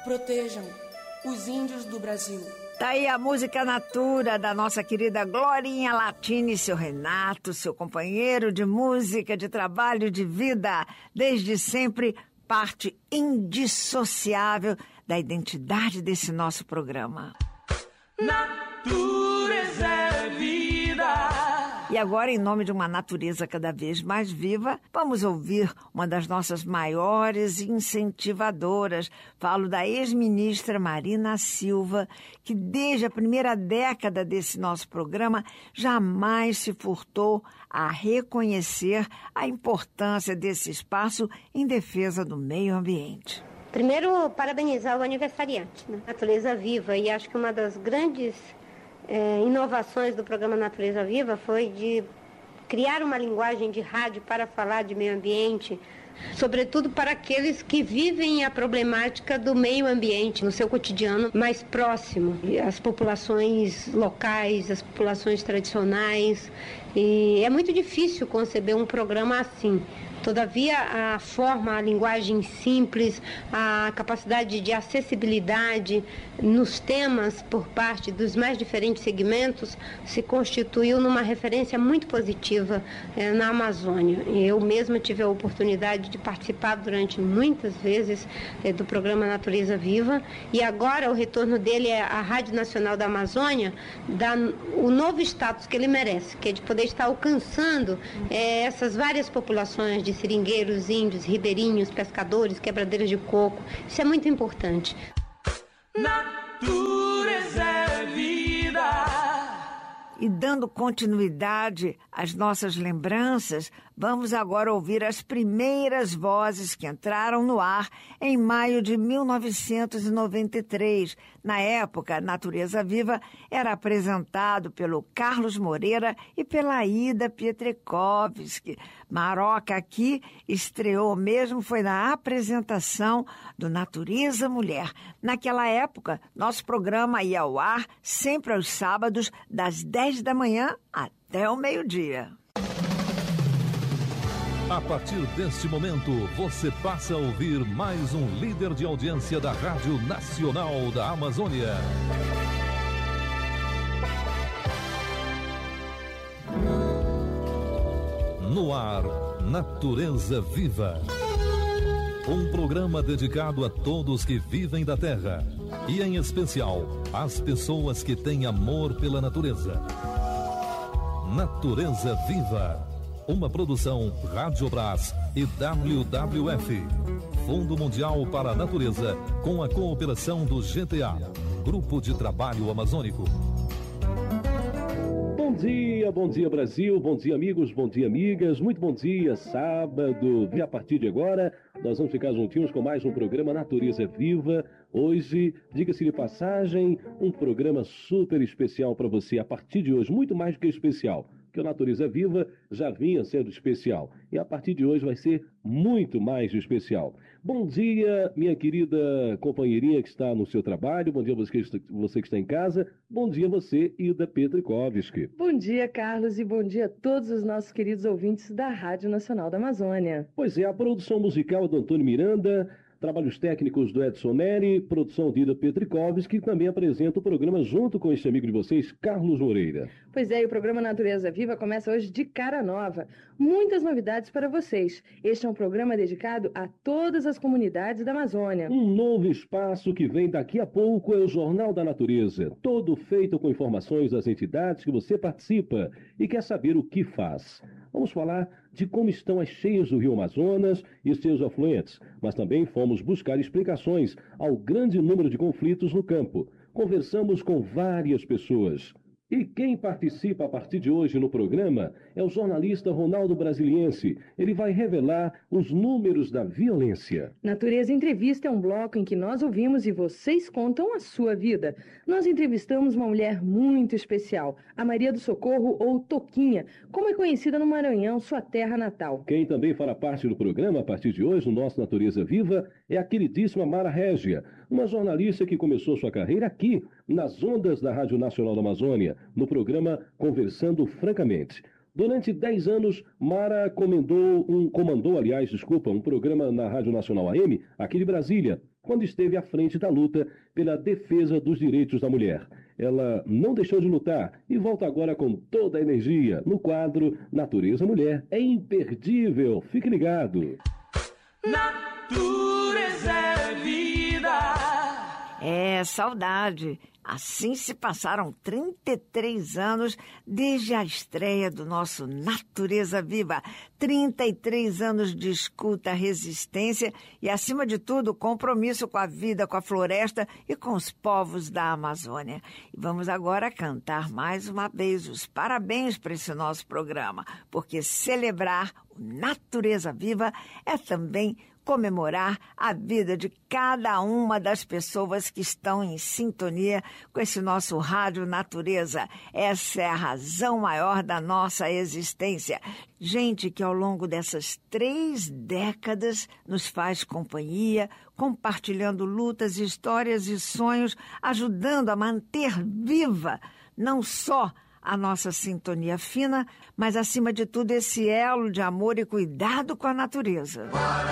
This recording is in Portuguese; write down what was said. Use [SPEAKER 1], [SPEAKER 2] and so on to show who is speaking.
[SPEAKER 1] Protejam os índios do Brasil.
[SPEAKER 2] Tá aí a música Natura da nossa querida Glorinha Latini, seu Renato, seu companheiro de música, de trabalho, de vida, desde sempre parte indissociável da identidade desse nosso programa.
[SPEAKER 3] Natureza é vida.
[SPEAKER 2] E agora, em nome de uma natureza cada vez mais viva, vamos ouvir uma das nossas maiores incentivadoras. Falo da ex-ministra Marina Silva, que desde a primeira década desse nosso programa jamais se furtou a reconhecer a importância desse espaço em defesa do meio ambiente.
[SPEAKER 4] Primeiro, parabenizar o aniversariante, né? Natureza Viva, e acho que uma das grandes inovações do programa Natureza Viva foi de criar uma linguagem de rádio para falar de meio ambiente, sobretudo para aqueles que vivem a problemática do meio ambiente no seu cotidiano mais próximo, as populações locais, as populações tradicionais, e é muito difícil conceber um programa assim. Todavia, a forma, a linguagem simples, a capacidade de acessibilidade nos temas por parte dos mais diferentes segmentos se constituiu numa referência muito positiva na Amazônia. Eu mesma tive a oportunidade de participar durante muitas vezes do programa Natureza Viva, e agora o retorno dele é a Rádio Nacional da Amazônia, dá o novo status que ele merece, que é de poder estar alcançando essas várias populações de seringueiros, índios, ribeirinhos, pescadores, quebradeiros de coco. Isso é muito importante.
[SPEAKER 3] Natureza é vida.
[SPEAKER 2] E dando continuidade às nossas lembranças, vamos agora ouvir as primeiras vozes que entraram no ar em maio de 1993. Na época, Natureza Viva era apresentado pelo Carlos Moreira e pela Ida Pietrikowski. Maroca aqui estreou mesmo, foi na apresentação do Natureza Mulher. Naquela época, nosso programa ia ao ar sempre aos sábados, das 10 da manhã até o meio-dia.
[SPEAKER 5] A partir deste momento, você passa a ouvir mais um líder de audiência da Rádio Nacional da Amazônia. No ar, Natureza Viva. Um programa dedicado a todos que vivem da terra e, em especial, às pessoas que têm amor pela natureza. Natureza Viva. Uma produção Rádio Brás e WWF, Fundo Mundial para a Natureza, com a cooperação do GTA, Grupo de Trabalho Amazônico.
[SPEAKER 6] Bom dia Brasil, bom dia amigos, bom dia amigas, muito bom dia, sábado. E a partir de agora, nós vamos ficar juntinhos com mais um programa Natureza Viva. Hoje, diga-se de passagem, um programa super especial para você. A partir de hoje, muito mais do que especial, porque o Natureza Viva já vinha sendo especial. E a partir de hoje vai ser muito mais especial. Bom dia, minha querida companheirinha que está no seu trabalho. Bom dia você que está em casa. Bom dia você, Ida Pietrikowski.
[SPEAKER 7] Bom dia, Carlos, e bom dia a todos os nossos queridos ouvintes da Rádio Nacional da Amazônia.
[SPEAKER 6] Pois é, a produção musical é do Antônio Miranda, trabalhos técnicos do Edson Neri, produção de Ida Pietrikowski, que também apresenta o programa junto com este amigo de vocês, Carlos Moreira.
[SPEAKER 7] Pois é, e o programa Natureza Viva começa hoje de cara nova. Muitas novidades para vocês. Este é um programa dedicado a todas as comunidades da Amazônia.
[SPEAKER 6] Um novo espaço que vem daqui a pouco é o Jornal da Natureza, todo feito com informações das entidades que você participa e quer saber o que faz. Vamos falar de como estão as cheias do Rio Amazonas e seus afluentes, mas também fomos buscar explicações ao grande número de conflitos no campo. Conversamos com várias pessoas. E quem participa a partir de hoje no programa é o jornalista Ronaldo Brasiliense. Ele vai revelar os números da violência.
[SPEAKER 7] Natureza Entrevista é um bloco em que nós ouvimos e vocês contam a sua vida. Nós entrevistamos uma mulher muito especial, a Maria do Socorro, ou Toquinha, como é conhecida no Maranhão, sua terra natal.
[SPEAKER 6] Quem também fará parte do programa a partir de hoje, no nosso Natureza Viva, é a queridíssima Mara Régia, uma jornalista que começou sua carreira aqui, nas ondas da Rádio Nacional da Amazônia, no programa Conversando Francamente. Durante 10 anos, Mara comandou um programa na Rádio Nacional AM, aqui de Brasília, quando esteve à frente da luta pela defesa dos direitos da mulher. Ela não deixou de lutar e volta agora com toda a energia no quadro Natureza Mulher. É imperdível, fique ligado.
[SPEAKER 3] Natureza é vida.
[SPEAKER 2] É, saudade. Assim se passaram 33 anos desde a estreia do nosso Natureza Viva. 33 anos de escuta, resistência e, acima de tudo, compromisso com a vida, com a floresta e com os povos da Amazônia. E vamos agora cantar mais uma vez os parabéns para esse nosso programa, porque celebrar o Natureza Viva é também comemorar a vida de cada uma das pessoas que estão em sintonia com esse nosso Rádio Natureza. Essa é a razão maior da nossa existência. Gente que ao longo dessas 3 décadas nos faz companhia, compartilhando lutas, histórias e sonhos, ajudando a manter viva não só a nossa sintonia fina, mas acima de tudo esse elo de amor e cuidado com a natureza.